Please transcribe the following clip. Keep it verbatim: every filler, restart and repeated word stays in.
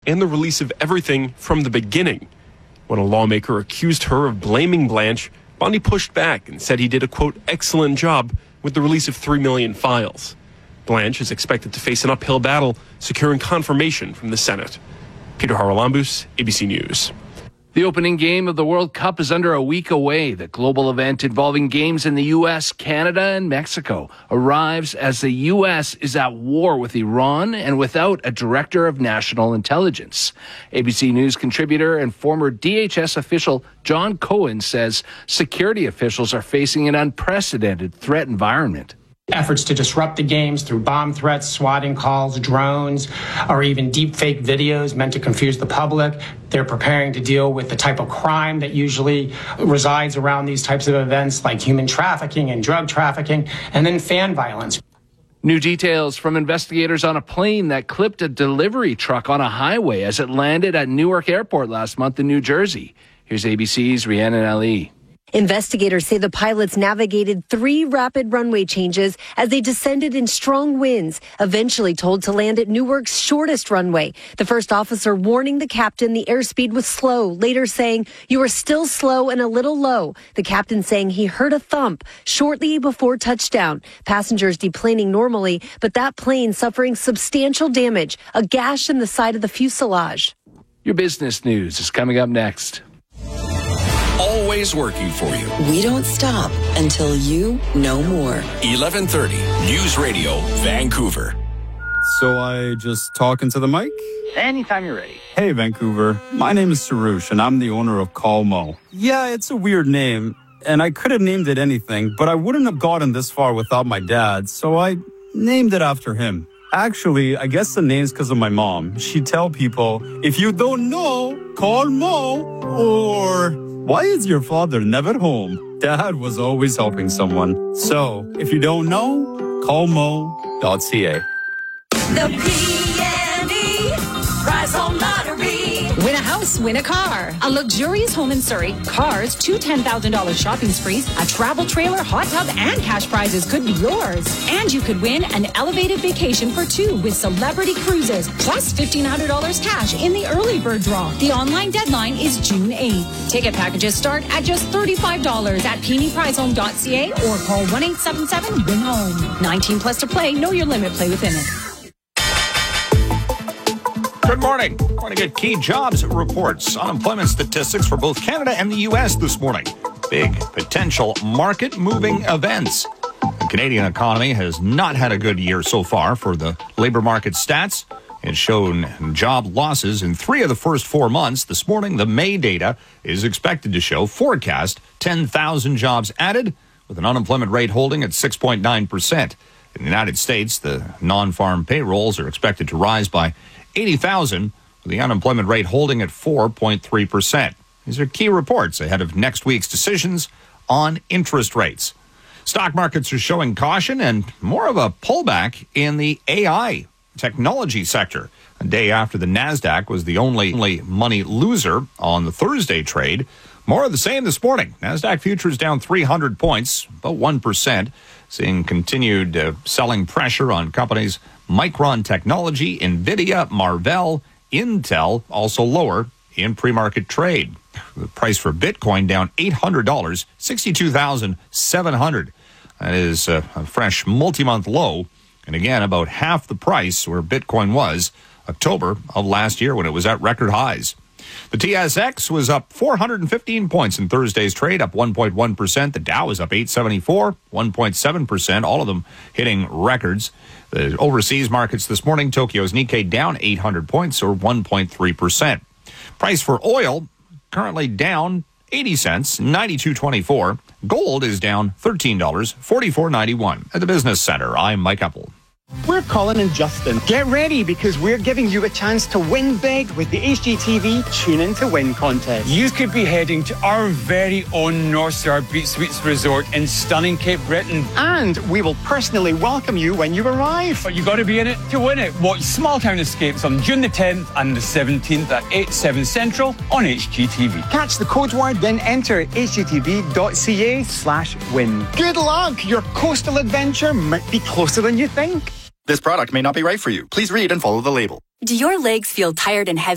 and the release of everything from the beginning. When a lawmaker accused her of blaming Blanche, Bondi pushed back and said he did a, quote, excellent job with the release of three million files. Blanche is expected to face an uphill battle securing confirmation from the Senate. Peter Haralambous, A B C News. The opening game of the World Cup is under a week away. The global event involving games in the U S, Canada, and Mexico arrives as the U S is at war with Iran and without a director of national intelligence. A B C News contributor and former D H S official John Cohen says security officials are facing an unprecedented threat environment. Efforts to disrupt the games through bomb threats, swatting calls, drones, or even deepfake videos meant to confuse the public. They're preparing to deal with the type of crime that usually resides around these types of events, like human trafficking and drug trafficking, and then fan violence. New details from investigators on a plane that clipped a delivery truck on a highway as it landed at Newark Airport last month in New Jersey. Here's A B C's Rhiannon Ali. Investigators say the pilots navigated three rapid runway changes as they descended in strong winds, eventually told to land at Newark's shortest runway. The first officer warning the captain the airspeed was slow, later saying, "You are still slow and a little low." The captain saying he heard a thump shortly before touchdown. Passengers deplaning normally, but that plane suffering substantial damage, a gash in the side of the fuselage. Your business news is coming up next. Always working for you. We don't stop until you know more. eleven thirty News Radio, Vancouver. So I just talk into the mic? Anytime you're ready. Hey, Vancouver. My name is Sarush, and I'm the owner of Call Mo. Yeah, it's a weird name, and I could have named it anything, but I wouldn't have gotten this far without my dad, so I named it after him. Actually, I guess the name's because of my mom. She'd tell people, if you don't know, call Mo, or why is your father never home? Dad was always helping someone. So, if you don't know, call mo dot c a. The P and E Prize Home Lottery. Win a house, win a car. A luxurious home in Surrey, cars, two ten thousand dollars shopping sprees, a travel trailer, hot tub, and cash prizes could be yours. And you could win an elevated vacation for two with Celebrity Cruises, plus fifteen hundred dollars cash in the early bird draw. The online deadline is June eighth. Ticket packages start at just thirty-five dollars at p and e prize home dot c a or call one eight seven seven win home. nineteen plus to play. Know your limit. Play within it. Good morning. Going to get key jobs reports, unemployment statistics for both Canada and the U S this morning. Big potential market-moving events. The Canadian economy has not had a good year so far for the labor market stats. It's shown job losses in three of the first four months. This morning, the May data is expected to show forecast ten thousand jobs added, with an unemployment rate holding at six point nine percent. In the United States, the non-farm payrolls are expected to rise by eighty thousand, with the unemployment rate holding at four point three percent. These are key reports ahead of next week's decisions on interest rates. Stock markets are showing caution and more of a pullback in the A I technology sector. A day after the NASDAQ was the only, only money loser on the Thursday trade. More of the same this morning. NASDAQ futures down three hundred points, about one percent, seeing continued uh, selling pressure on companies Micron Technology, NVIDIA, Marvell, Intel, also lower in pre-market trade. The price for Bitcoin down eight hundred dollars, sixty-two thousand seven hundred dollars. That is a, a fresh multi-month low, and again, about half the price where Bitcoin was October of last year when it was at record highs. The T S X was up four hundred fifteen points in Thursday's trade, up one point one percent. The Dow was up eight seventy-four, one point seven percent, all of them hitting records. The overseas markets this morning, Tokyo's Nikkei down eight hundred points, or one point three percent. Price for oil currently down eighty cents, ninety-two twenty-four. Gold is down thirteen dollars, forty-four ninety-one. At the Business Center, I'm Mike Uppel. We're Colin and Justin. Get ready because we're giving you a chance to win big with the H G T V Tune In to Win contest. You could be heading to our very own North Star Beach Suites Resort in stunning Cape Breton. And we will personally welcome you when you arrive. But you got to be in it to win it. Watch Small Town Escapes on June the tenth and the seventeenth at eight, seven Central on H G T V. Catch the code word, then enter h g t v dot c a slash win. Good luck. Your coastal adventure might be closer than you think. This product may not be right for you. Please read and follow the label. Do your legs feel tired and heavy?